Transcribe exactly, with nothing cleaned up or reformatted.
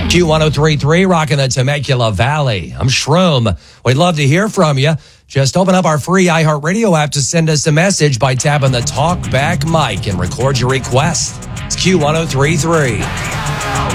Q one oh three point three, rocking the Temecula Valley. I'm Shroom. We'd love to hear from you. Just open up our free iHeartRadio app to send us a message by tapping the Talk Back mic and record your request. It's Q one oh three point three.